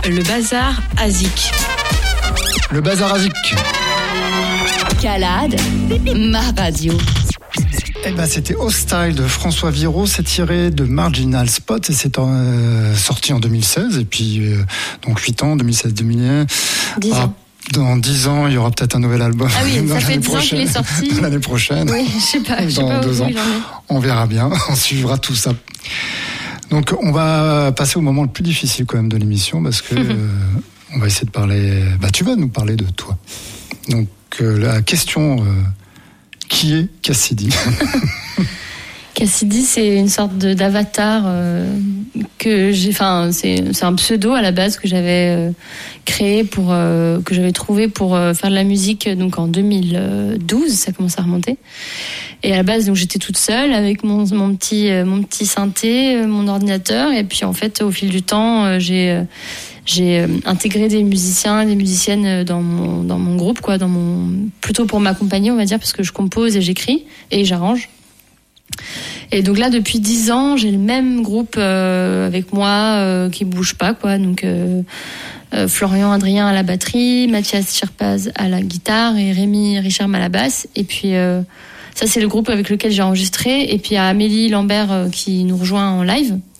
Le Bazar Azik. Le Bazar Azik. Calade, ma radio. C'était Hostile de François Viraud, c'est tiré de Marginal Spot et c'est sorti en 2016 et puis donc 8 ans, 2016-2001. 10 ans. Dans 10 ans, il y aura peut-être un nouvel album. Ah oui, ça fait 10 ans qu'il est sorti. L'année prochaine. Oui, je sais pas dans 2 ans. On verra bien, on suivra tout ça. Donc on va passer au moment le plus difficile quand même de l'émission parce que on va essayer de parler. Tu vas nous parler de toi. Donc la question qui est Cassidy? Cassidy, c'est une sorte d'avatar que j'ai. Enfin, c'est un pseudo à la base que j'avais créé que j'avais trouvé pour faire de la musique. Donc en 2012, ça commence à remonter. Et à la base, donc j'étais toute seule avec mon petit synthé, mon ordinateur. Et puis en fait, au fil du temps, j'ai intégré des musiciens et des musiciennes dans mon groupe, quoi, plutôt pour m'accompagner, on va dire, parce que je compose et j'écris et j'arrange. Et donc là, depuis 10 ans, j'ai le même groupe avec moi qui bouge pas, quoi. Donc Florian Adrien à la batterie, Mathias Sherpaz à la guitare et Rémi Richard à la basse. Et puis ça, c'est le groupe avec lequel j'ai enregistré. Et puis il y a Amélie Lambert qui nous rejoint en live.